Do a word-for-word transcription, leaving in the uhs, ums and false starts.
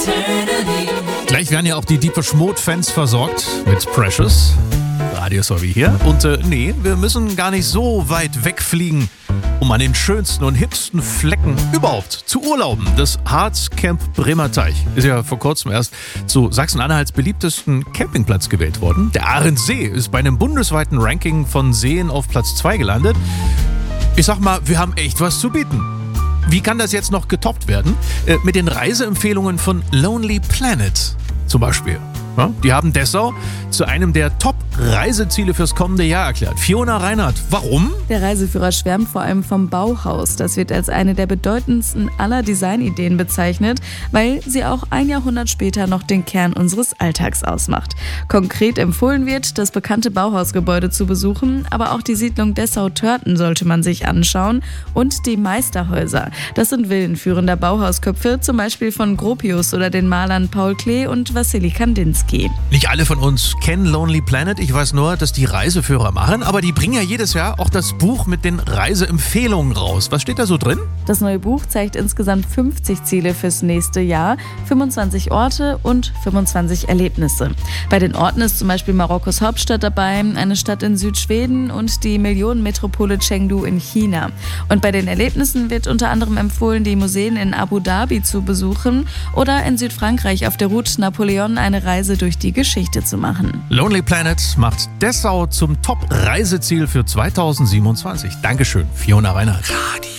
Gleich werden ja auch die Deepish Mode-Fans versorgt mit Precious. Radio Solvi hier. Und äh, nee, wir müssen gar nicht so weit wegfliegen, um an den schönsten und hipsten Flecken überhaupt zu urlauben. Das Harz Camp Bremer Teich ist ja vor kurzem erst zu Sachsen-Anhalts beliebtesten Campingplatz gewählt worden. Der Ahrensee ist bei einem bundesweiten Ranking von Seen auf Platz zwei gelandet. Ich sag mal, wir haben echt was zu bieten. Wie kann das jetzt noch getoppt werden? Äh, mit den Reiseempfehlungen von Lonely Planet zum Beispiel. Ja, die haben Dessau zu einem der Top-Reiseziele fürs kommende Jahr erklärt. Fiona Reinhardt, warum? Der Reiseführer schwärmt vor allem vom Bauhaus. Das wird als eine der bedeutendsten aller Designideen bezeichnet, weil sie auch ein Jahrhundert später noch den Kern unseres Alltags ausmacht. Konkret empfohlen wird, das bekannte Bauhausgebäude zu besuchen, aber auch die Siedlung Dessau-Törten sollte man sich anschauen und die Meisterhäuser. Das sind Villen führender Bauhausköpfe, zum Beispiel von Gropius oder den Malern Paul Klee und Wassily Kandinsky. Nicht alle von uns kennen Lonely Planet. Ich weiß nur, dass die Reiseführer machen, aber die bringen ja jedes Jahr auch das Buch mit den Reiseempfehlungen raus. Was steht da so drin? Das neue Buch zeigt insgesamt fünfzig Ziele fürs nächste Jahr, fünfundzwanzig Orte und fünfundzwanzig Erlebnisse. Bei den Orten ist zum Beispiel Marokkos Hauptstadt dabei, eine Stadt in Südschweden und die Millionenmetropole Chengdu in China. Und bei den Erlebnissen wird unter anderem empfohlen, die Museen in Abu Dhabi zu besuchen oder in Südfrankreich auf der Route Napoleon eine Reise durch die Geschichte zu machen. Lonely Planet macht Dessau zum Top-Reiseziel für zweitausendsiebenundzwanzig. Dankeschön, Fiona Reinhardt. Radio